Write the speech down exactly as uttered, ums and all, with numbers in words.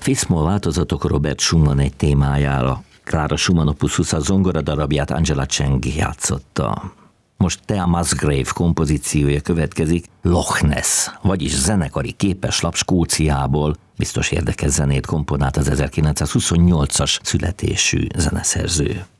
Fis-moll változatok Robert Schumann egy témájára. Clara Schumann opus húsz zongora darabját Angela Cheng játszotta. Most Thea Musgrave kompozíciója következik, Loch Ness, vagyis zenekari képeslap Skóciából. Biztos érdekes zenét komponált az ezerkilencszázhuszonnyolcas születésű zeneszerző.